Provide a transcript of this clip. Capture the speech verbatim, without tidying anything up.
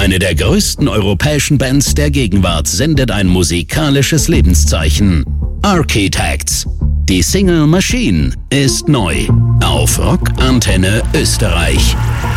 Eine der größten europäischen Bands der Gegenwart sendet ein musikalisches Lebenszeichen. Architects. Die Single Machine ist neu auf Rock Antenne Österreich.